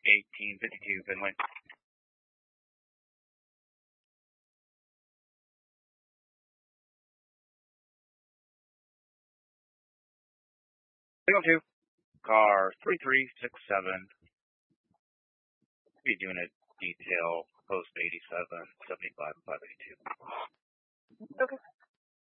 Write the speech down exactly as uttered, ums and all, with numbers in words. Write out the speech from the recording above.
eighteen fifty-two, Finley. Signal two, car three three six seven. Be doing a detail post eighty-seven, seventy-five, five eighty-two. Okay.